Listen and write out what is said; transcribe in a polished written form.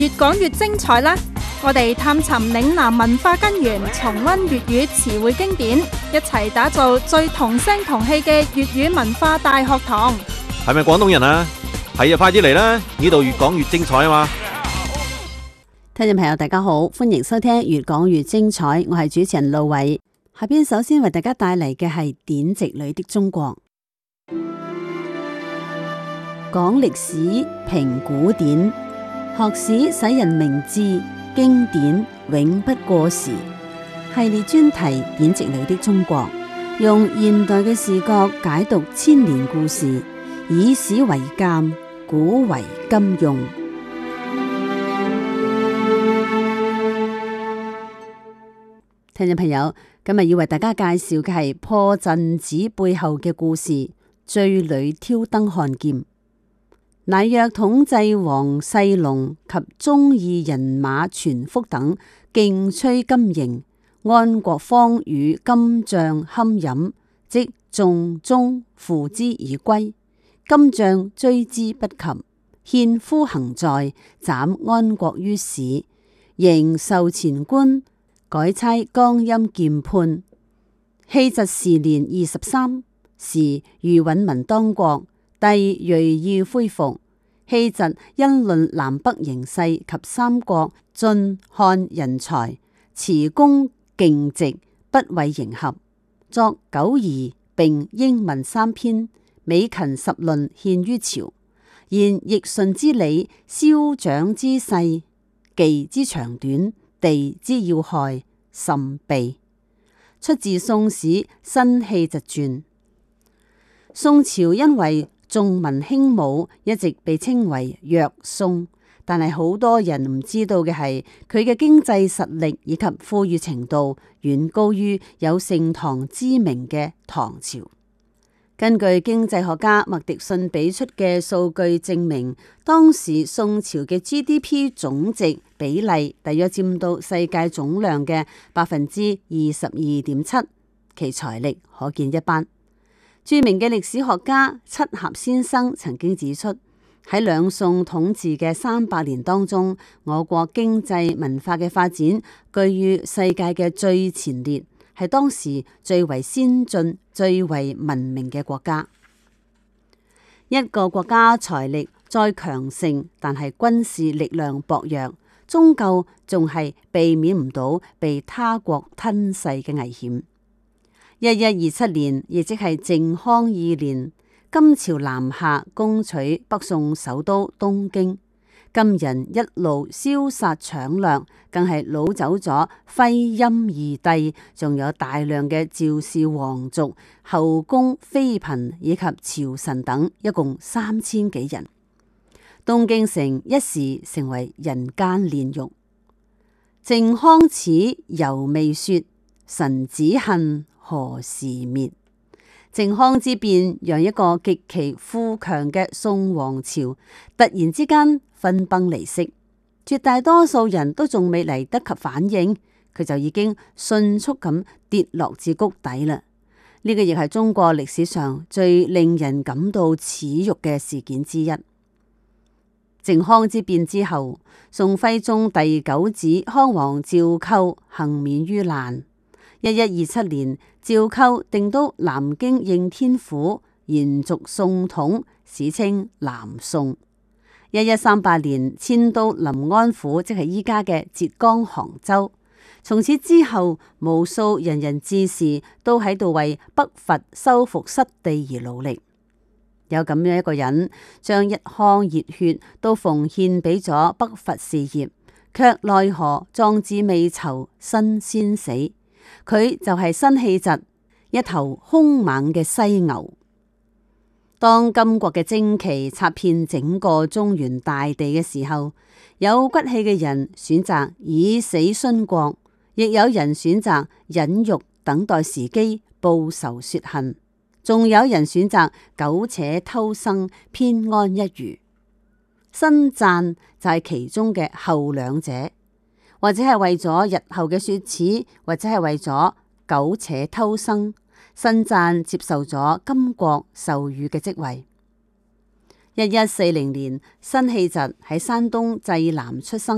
越講越精彩啦！我哋探尋嶺南文化根源，重溫粵語詞彙經典，一齊打造最同聲同氣嘅粵語文化大學堂。 係咪廣東人啊？係啊，快啲嚟啦！呢度越講越精彩啊嘛！ 聽眾朋友大家好，歡迎收聽越講越精彩，我係主持人路偉。下邊首先為大家帶嚟嘅係典籍裏的中國，講歷史評古典，學史使人明智，經典永不過時。系列專題典籍裏的中國，用現代嘅視角解讀千年故事，以史為鑑，古為今用。聽眾朋友，今日要為大家介紹嘅係破陣子背後嘅故事，醉裏挑燈看劍。乃約統制王世龍及忠義人馬全福等競趨金營，安國方與金將堪飲，即眾中負之而歸。金將追之不及，獻夫行在，斬安國於市，仍授前官，改差江陰劍判。熙侄時年23，時余允文當國，帝銳意恢復。熙侄因論南北形勢及三國晉漢人才，辭功競直，不為迎合，作九夷並英文3篇，美勤10論獻於朝。言易順之理，消長之勢，技之長短，地之要害，甚備。出自《宋史新熙侄傳》。宋朝因為重文輕武，一直被稱為弱宋，但係好多人唔知道嘅係佢嘅經濟實力以及富裕程度遠高於有盛唐之名嘅唐朝。根據經濟學家麥迪遜俾出嘅數據證明，當時宋朝嘅 GDP 總值比例大約佔到世界總量嘅22.7%，其財力可見一斑。著名嘅歷史學家七俠先生曾經指出，喺兩宋統治嘅300年當中，我國經濟文化嘅發展居於世界嘅最前列，係當時最為先進、最為文明嘅國家。一個國家財力再強盛，但係軍事力量薄弱，終究仲係避免唔到被他國吞噬嘅危險。1127年，亦即係靖康2年，金朝南下攻取北宋首都東京，金人一路燒殺搶掠，更係擄走咗徽欽二帝，仲有大量嘅趙氏皇族、後宮妃嬪以及朝臣等，一共3000幾人。東京城一時成為人間煉獄。靖康恥，猶未雪，臣子恨，何時滅？靖康之變讓一個極其富強嘅宋王朝突然之間分崩離析，絕大多數人都仲未嚟得及反應，佢就已經迅速咁跌落至谷底啦。呢個亦係中國歷史上最令人感到恥辱嘅事件之一。靖康之變之後，宋徽宗第9子康王趙構幸免於難。1127年，趙構定都南京應天府，延續宋統，史稱南宋。1138年，遷都臨安府，即係依家嘅浙江杭州。從此之後，無數仁人志士都喺度為北伐收復失地而努力。有咁樣一個人，將一腔熱血都奉獻俾咗北伐事業，卻奈何壯志未酬，身先死。佢就係辛棄疾，一頭兇猛嘅犀牛。當金國嘅旌旗插遍整個中原大地嘅時候，有骨氣嘅人選擇以死殉國，亦有人選擇忍辱等待時機報仇雪恨，仲有人選擇苟且偷生，偏安一隅。辛贊就係其中嘅後兩者。或者係為咗日後嘅雪恥，或者係為咗苟且偷生，辛贊接受咗金國授予嘅職位。1140年，辛棄疾喺山東濟南出生。